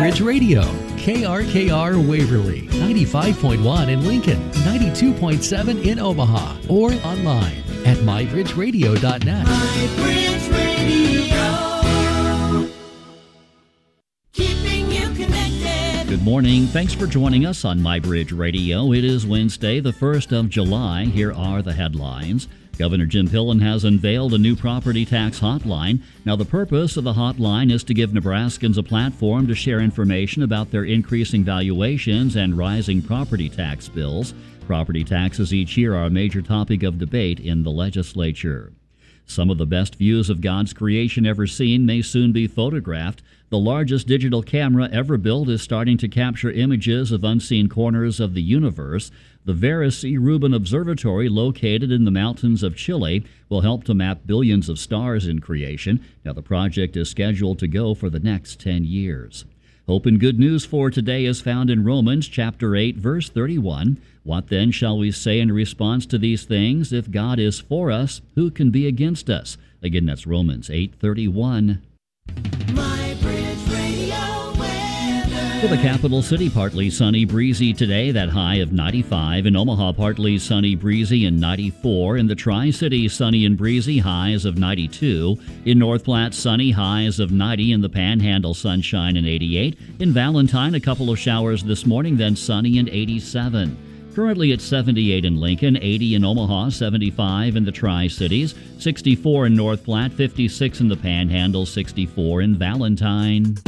Bridge Radio, KRKR Waverly, 95.1 in Lincoln, 92.7 in Omaha, or online at mybridgeradio.net. MyBridge Radio. Keeping you connected. Good morning. Thanks for joining us on MyBridge Radio. It is Wednesday, the 1st of July. Here are the headlines. Governor Jim Pillen has unveiled a new property tax hotline. Now, the purpose of the hotline is to give Nebraskans a platform to share information about their increasing valuations and rising property tax bills. Property taxes each year are a major topic of debate in the legislature. Some of the best views of God's creation ever seen may soon be photographed. The largest digital camera ever built is starting to capture images of unseen corners of the universe. The Vera C. Rubin Observatory, located in the mountains of Chile, will help to map billions of stars in creation. Now, the project is scheduled to go for the next 10 years. Hope and good news for today is found in Romans chapter 8, verse 31. What then shall we say in response to these things? If God is for us, who can be against us? Again, that's Romans 8:31. For the capital city, partly sunny, breezy today, that high of 95. In Omaha, partly sunny, breezy, and 94. In the Tri-City, sunny and breezy, highs of 92. In North Platte, sunny, highs of 90. In the Panhandle, sunshine and 88. In Valentine, a couple of showers this morning, then sunny and 87. Currently at 78 in Lincoln, 80 in Omaha, 75 in the Tri-Cities, 64 in North Platte, 56 in the Panhandle, 64 in Valentine.